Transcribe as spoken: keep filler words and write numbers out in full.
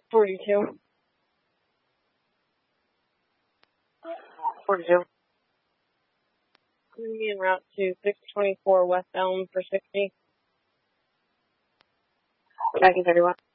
forty-two. forty-two. I'm going to be en route to six twenty-four westbound for sixty. Back in thirty-one.